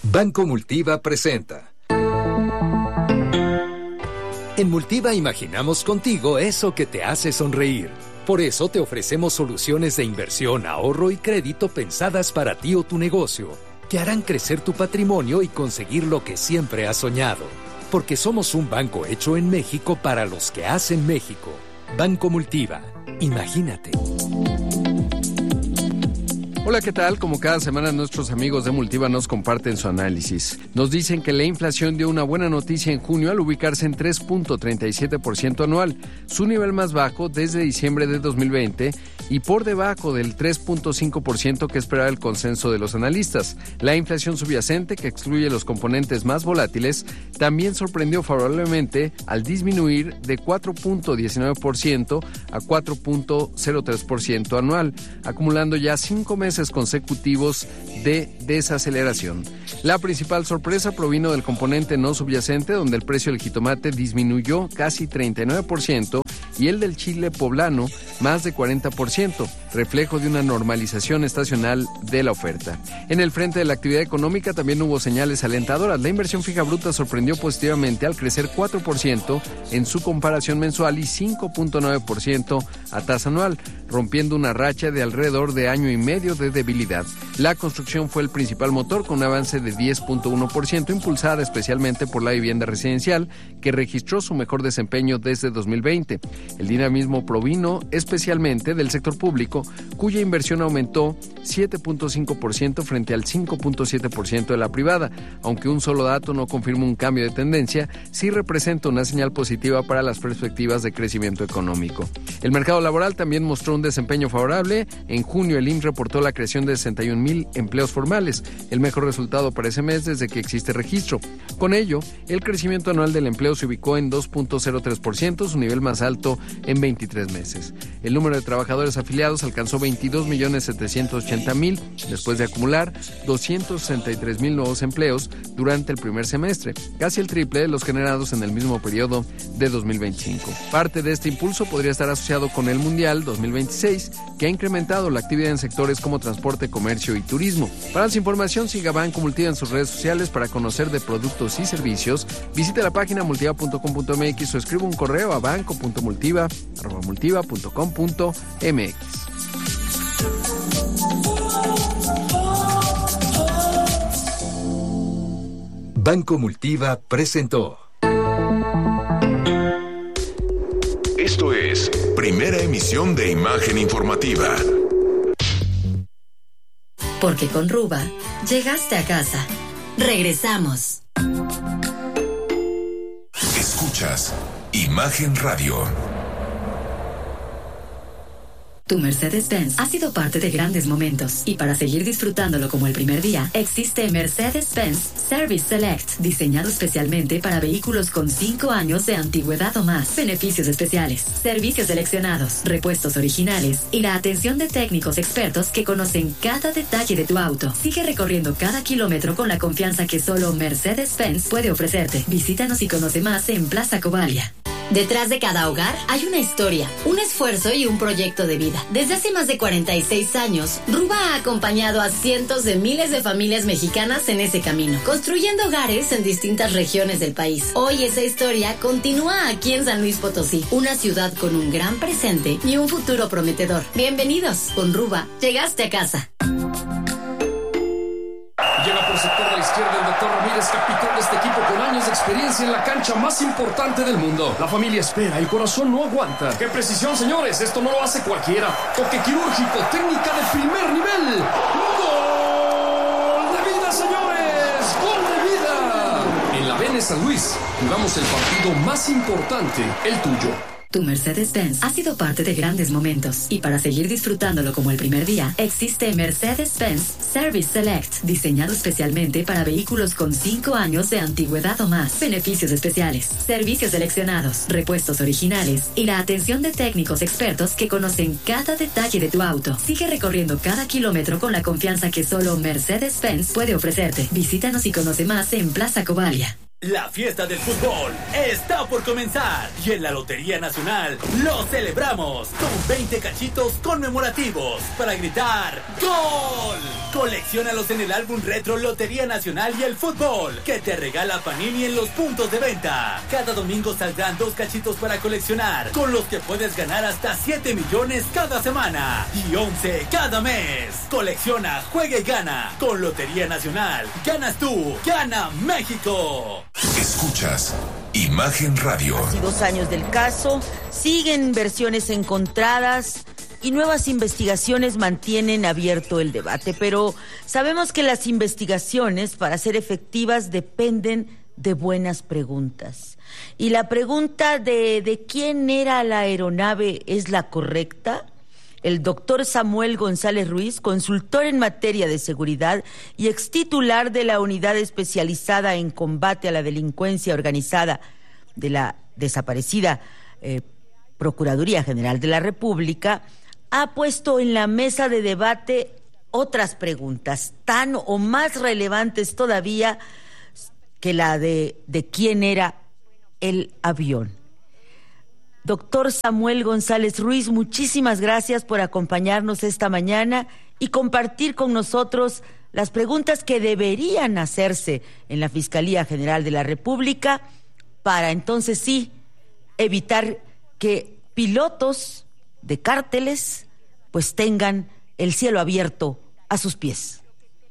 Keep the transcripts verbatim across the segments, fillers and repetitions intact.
Banco Multiva presenta. En Multiva imaginamos contigo eso que te hace sonreír. Por eso te ofrecemos soluciones de inversión, ahorro y crédito pensadas para ti o tu negocio, que harán crecer tu patrimonio y conseguir lo que siempre has soñado. Porque somos un banco hecho en México para los que hacen México. Banco Multiva. Imagínate. Hola, ¿qué tal? Como cada semana nuestros amigos de Multiva nos comparten su análisis. Nos dicen que la inflación dio una buena noticia en junio al ubicarse en tres punto treinta y siete por ciento anual, su nivel más bajo desde diciembre de dos mil veinte y por debajo del tres punto cinco por ciento que esperaba el consenso de los analistas. La inflación subyacente, que excluye los componentes más volátiles, también sorprendió favorablemente al disminuir de cuatro punto diecinueve por ciento a cuatro punto cero tres por ciento anual, acumulando ya cinco meses consecutivos de desaceleración. La principal sorpresa provino del componente no subyacente, donde el precio del jitomate disminuyó casi treinta y nueve por ciento y el del chile poblano más de cuarenta por ciento, reflejo de una normalización estacional de la oferta. En el frente de la actividad económica también hubo señales alentadoras. La inversión fija bruta sorprendió positivamente al crecer cuatro por ciento en su comparación mensual y cinco punto nueve por ciento a tasa anual, rompiendo una racha de alrededor de año y medio de debilidad. La construcción fue el principal motor, con un avance de diez punto uno por ciento, impulsada especialmente por la vivienda residencial, que registró su mejor desempeño desde dos mil veinte. El dinamismo provino especialmente del sector público, cuya inversión aumentó siete punto cinco por ciento frente al cinco punto siete por ciento de la privada. Aunque un solo dato no confirma un cambio de tendencia, sí representa una señal positiva para las perspectivas de crecimiento económico. El mercado laboral también mostró un desempeño favorable. En junio el I M S S reportó la creación de sesenta y un mil empleos formales, el mejor resultado para ese mes desde que existe registro. Con ello, el crecimiento anual del empleo se ubicó en dos punto cero tres por ciento, su nivel más alto en veintitrés meses. El número de trabajadores afiliados alcanzó veintidós millones setecientos ochenta mil, después de acumular doscientos sesenta y tres mil nuevos empleos durante el primer semestre, casi el triple de los generados en el mismo periodo de dos mil veinticinco. Parte de este impulso podría estar asociado con el Mundial dos mil veintiséis, que ha incrementado la actividad en sectores como transporte, comercio y turismo. Para su información, siga Banco Multiva en sus redes sociales para conocer de productos y servicios. Visite la página multiva punto com punto m x o escriba un correo a banco punto multiva arroba multiva punto com punto m x. Banco Multiva presentó. Esto es Primera Emisión de Imagen Informativa. Porque con Ruba llegaste a casa. Regresamos. Escuchas Imagen Radio. Tu Mercedes-Benz ha sido parte de grandes momentos y para seguir disfrutándolo como el primer día, existe Mercedes-Benz Service Select, diseñado especialmente para vehículos con cinco años de antigüedad o más. Beneficios especiales, servicios seleccionados, repuestos originales y la atención de técnicos expertos que conocen cada detalle de tu auto. Sigue recorriendo cada kilómetro con la confianza que solo Mercedes-Benz puede ofrecerte. Visítanos y conoce más en Plaza Covalia. Detrás de cada hogar hay una historia, un esfuerzo y un proyecto de vida. Desde hace más de cuarenta y seis años, Ruba ha acompañado a cientos de miles de familias mexicanas en ese camino, construyendo hogares en distintas regiones del país. Hoy esa historia continúa aquí en San Luis Potosí, una ciudad con un gran presente y un futuro prometedor. Bienvenidos, con Ruba, llegaste a casa. Llega por sector de la izquierda el doctor Ramírez, capitán de este equipo con años de experiencia en la cancha más importante del mundo. La familia espera, el corazón no aguanta. ¡Qué precisión, señores! Esto no lo hace cualquiera. Toque quirúrgico, técnica de primer nivel. ¡Gol de vida, señores! ¡Gol de vida! En la Bene San Luis, jugamos el partido más importante, el tuyo. Tu Mercedes-Benz ha sido parte de grandes momentos y para seguir disfrutándolo como el primer día, existe Mercedes-Benz Service Select, diseñado especialmente para vehículos con cinco años de antigüedad o más. Beneficios especiales, servicios seleccionados, repuestos originales y la atención de técnicos expertos que conocen cada detalle de tu auto. Sigue recorriendo cada kilómetro con la confianza que solo Mercedes-Benz puede ofrecerte. Visítanos y conoce más en Plaza Covalia. La fiesta del fútbol está por comenzar y en la Lotería Nacional lo celebramos con veinte cachitos conmemorativos para gritar ¡Gol! Colecciónalos en el álbum retro Lotería Nacional y el fútbol que te regala Panini en los puntos de venta. Cada domingo saldrán dos cachitos para coleccionar, con los que puedes ganar hasta siete millones cada semana y once cada mes. Colecciona, juega y gana. Con Lotería Nacional, ganas tú, gana México. Escuchas Imagen Radio. Hace dos años del caso, siguen versiones encontradas y nuevas investigaciones mantienen abierto el debate, pero sabemos que las investigaciones, para ser efectivas, dependen de buenas preguntas. ¿Y la pregunta de, de quién era la aeronave es la correcta? El doctor Samuel González Ruiz, consultor en materia de seguridad y extitular de la Unidad Especializada en Combate a la Delincuencia Organizada de la desaparecida eh, Procuraduría General de la República, ha puesto en la mesa de debate otras preguntas, tan o más relevantes todavía que la de, de quién era el avión. Doctor Samuel González Ruiz, muchísimas gracias por acompañarnos esta mañana y compartir con nosotros las preguntas que deberían hacerse en la Fiscalía General de la República para entonces sí evitar que pilotos de cárteles pues tengan el cielo abierto a sus pies.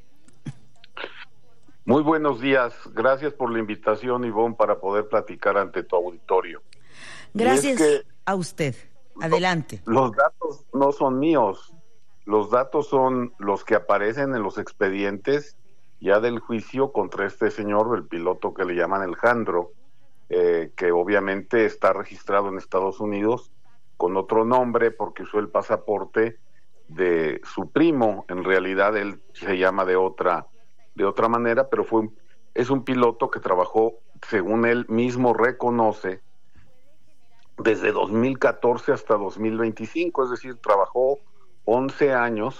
Muy buenos días, gracias por la invitación, Ivonne, para poder platicar ante tu auditorio. Gracias es a usted. Adelante. Los datos no son míos, los datos son los que aparecen en los expedientes ya del juicio contra este señor, el piloto que le llaman el Jandro, eh, que obviamente está registrado en Estados Unidos con otro nombre porque usó el pasaporte de su primo. En realidad él se llama de otra, de otra manera, pero fue un, es un piloto que trabajó, según él mismo reconoce, desde dos mil catorce hasta dos mil veinticinco, es decir, trabajó once años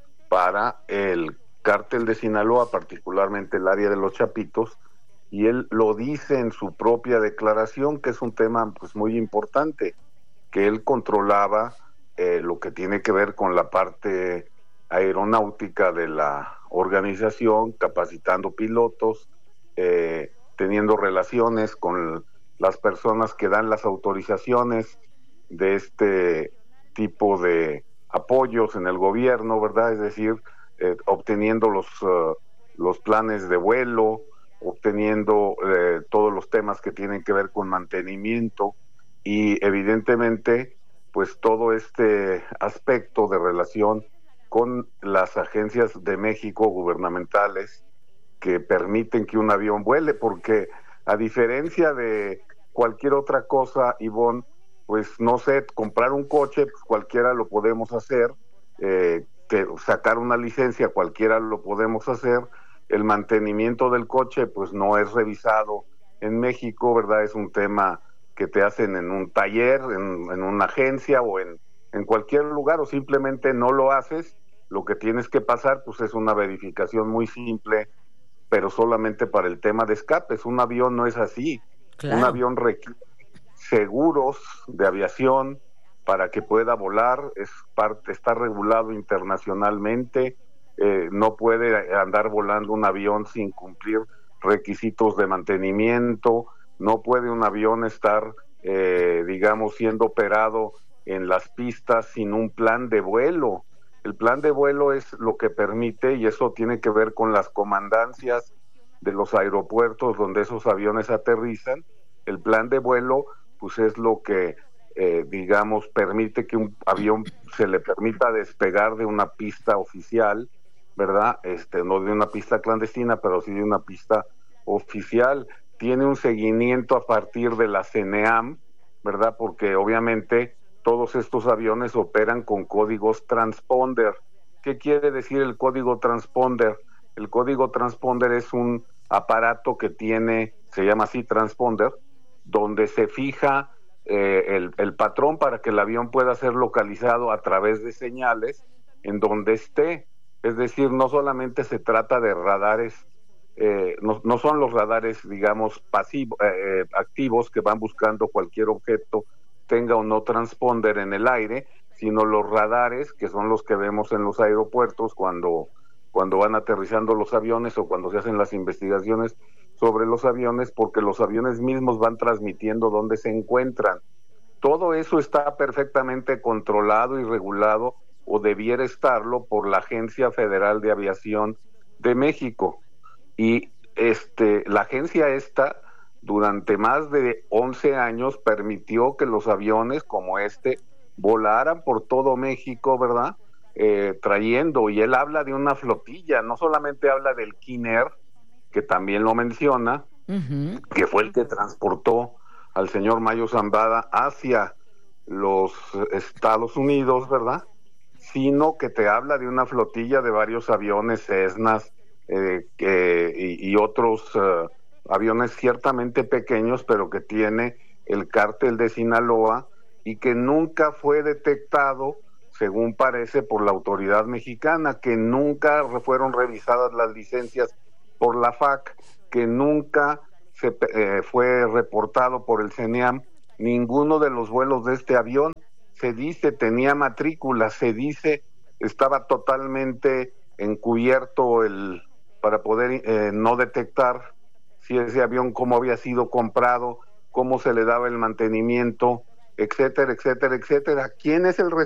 para el cártel de Sinaloa, particularmente el área de los Chapitos, y él lo dice en su propia declaración, que es un tema pues muy importante, que él controlaba eh, lo que tiene que ver con la parte aeronáutica de la organización, capacitando pilotos, eh, teniendo relaciones con las personas que dan las autorizaciones de este tipo de apoyos en el gobierno, ¿verdad? Es decir, eh, obteniendo los, uh, los planes de vuelo, obteniendo eh, todos los temas que tienen que ver con mantenimiento y evidentemente pues todo este aspecto de relación con las agencias de México gubernamentales que permiten que un avión vuele, porque a diferencia de cualquier otra cosa, Ivonne, pues no sé, comprar un coche, pues cualquiera lo podemos hacer, eh, que sacar una licencia, cualquiera lo podemos hacer, el mantenimiento del coche, pues no es revisado en México, ¿verdad? Es un tema que te hacen en un taller, en, en una agencia o en, en cualquier lugar, o simplemente no lo haces. Lo que tienes que pasar, pues es una verificación muy simple, pero solamente para el tema de escapes. Un avión no es así. Claro. Un avión requiere seguros de aviación para que pueda volar, es parte, está regulado internacionalmente, eh, no puede andar volando un avión sin cumplir requisitos de mantenimiento, no puede un avión estar, eh, digamos, siendo operado en las pistas sin un plan de vuelo. El plan de vuelo es lo que permite, y eso tiene que ver con las comandancias de los aeropuertos donde esos aviones aterrizan. El plan de vuelo pues es lo que eh, digamos permite que un avión se le permita despegar de una pista oficial, ¿verdad? Este, no de una pista clandestina, pero sí de una pista oficial. Tiene un seguimiento a partir de la CENEAM, ¿verdad? Porque obviamente todos estos aviones operan con códigos transponder. ¿Qué quiere decir el código transponder? El código transponder es un aparato que tiene, se llama así transponder, donde se fija eh, el, el patrón para que el avión pueda ser localizado a través de señales en donde esté. Es decir, no solamente se trata de radares eh, no, no son los radares, digamos, pasivos, eh, activos, que van buscando cualquier objeto, tenga o no transponder en el aire, sino los radares, que son los que vemos en los aeropuertos cuando, cuando van aterrizando los aviones o cuando se hacen las investigaciones sobre los aviones, porque los aviones mismos van transmitiendo dónde se encuentran. Todo eso está perfectamente controlado y regulado, o debiera estarlo, por la Agencia Federal de Aviación de México. Y este, la agencia esta, durante más de once años, permitió que los aviones como este volaran por todo México, ¿verdad? Eh, trayendo, y él habla de una flotilla, no solamente habla del Kiner, que también lo menciona, uh-huh. que fue el que transportó al señor Mayo Zambada hacia los Estados Unidos, ¿verdad? Sino que te habla de una flotilla de varios aviones Cessnas eh, que, y, y otros uh, aviones ciertamente pequeños, pero que tiene el cártel de Sinaloa, y que nunca fue detectado, según parece, por la autoridad mexicana, que nunca fueron revisadas las licencias por la F A C, que nunca se eh, fue reportado por el CENEAM ninguno de los vuelos de este avión. Se dice tenía matrícula, se dice estaba totalmente encubierto el para poder eh, no detectar si ese avión, cómo había sido comprado, cómo se le daba el mantenimiento, etcétera, etcétera, etcétera. ¿Quién es el